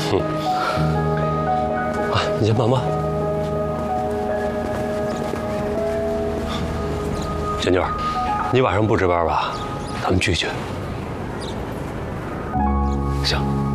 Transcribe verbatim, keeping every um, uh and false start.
啊，你先忙吧。小妞儿，你晚上不值班吧？咱们聚聚。行。